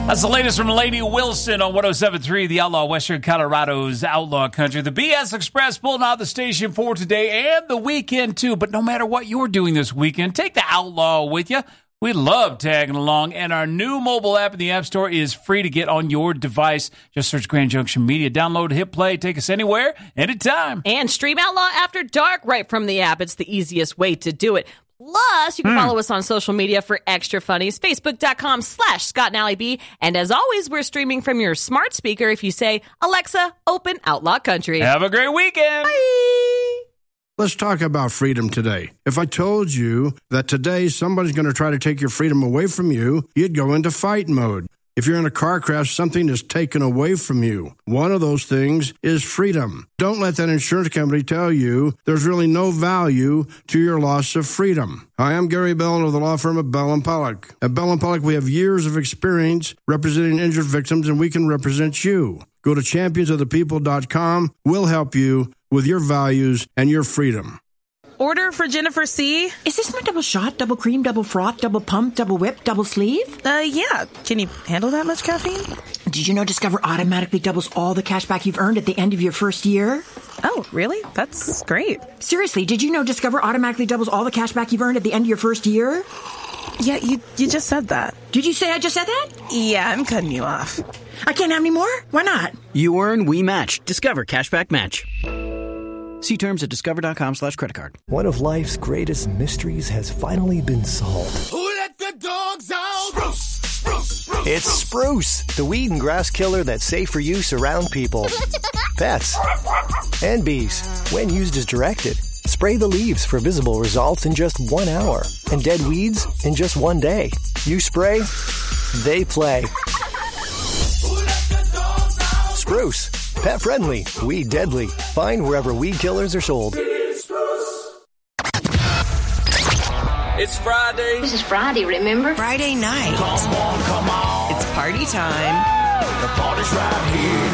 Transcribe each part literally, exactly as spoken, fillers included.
That's the latest from Lady Wilson on one oh seven point three, the Outlaw, Western Colorado's Outlaw Country. The B S Express pulling out the station for today and the weekend, too. But no matter what you're doing this weekend, take the Outlaw with you. We love tagging along, and our new mobile app in the App Store is free to get on your device. Just search Grand Junction Media, download, hit play, take us anywhere, anytime. And stream Outlaw After Dark right from the app. It's the easiest way to do it. Plus, you can mm. follow us on social media for extra funnies, facebook.com slash Scott and Allie B. And as always, we're streaming from your smart speaker if you say, Alexa, open Outlaw Country. Have a great weekend. Bye. Let's talk about freedom today. If I told you that today somebody's going to try to take your freedom away from you, you'd go into fight mode. If you're in a car crash, something is taken away from you. One of those things is freedom. Don't let that insurance company tell you there's really no value to your loss of freedom. Hi, I'm Gary Bell of the law firm of Bell and Pollock. At Bell and Pollock, we have years of experience representing injured victims, and we can represent you. Go to champions of the people dot com. We'll help you with your values and your freedom. Order for Jennifer C. Is this my double shot, double cream, double froth, double pump, double whip, double sleeve? Uh, yeah. Can you handle that much caffeine? Did you know Discover automatically doubles all the cash back you've earned at the end of your first year? Oh, really? That's great. Seriously, did you know Discover automatically doubles all the cash back you've earned at the end of your first year? Yeah, you, you just said that. Did you say I just said that? Yeah, I'm cutting you off. I can't have any more? Why not? You earn, we match. Discover Cashback Match. See terms at discover.com slash credit card. One of life's greatest mysteries has finally been solved. Who let the dogs out? Spruce, spruce, spruce. It's Spruce, the weed and grass killer that's safe for use around people, pets, and bees. When used as directed, spray the leaves for visible results in just one hour and dead weeds in just one day. You spray, they play. Spruce. Pet friendly, weed deadly. Find wherever weed killers are sold. It's Friday. This is Friday, remember? Friday night. Come on, come on. It's party time. The party's right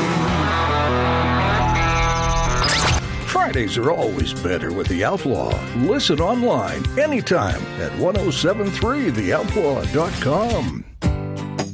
here. Fridays are always better with The Outlaw. Listen online anytime at ten seventy-three the outlaw dot com.